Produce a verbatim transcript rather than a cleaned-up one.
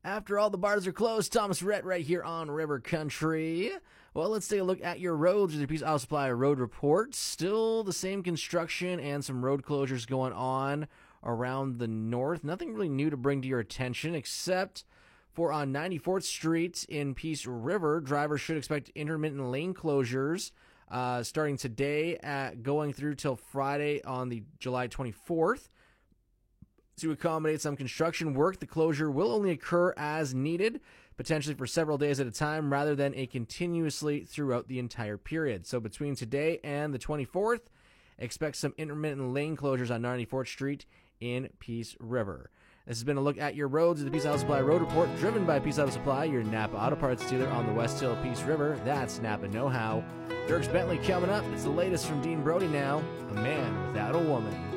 After all the bars are closed, Thomas Rhett right here on River Country. Well, let's take a look at your roads with your Peace Auto Supply road report. Still the same construction and some road closures going on around the north. Nothing really new to bring to your attention except for on ninety-fourth Street in Peace River, drivers should expect intermittent lane closures uh, starting today at going through till Friday on the July twenty-fourth. To accommodate some construction work, the closure will only occur as needed, potentially for several days at a time, rather than a continuously throughout the entire period. So between today and the twenty-fourth, expect some intermittent lane closures on ninety-fourth Street in Peace River. This has been a look at your roads with the Peace Auto Supply Road Report, driven by Peace Auto Supply, your Napa Auto Parts dealer on the West Hill Peace River. That's Napa Know-How. Dierks Bentley coming up. It's the latest from Dean Brody now, A Man Without a Woman.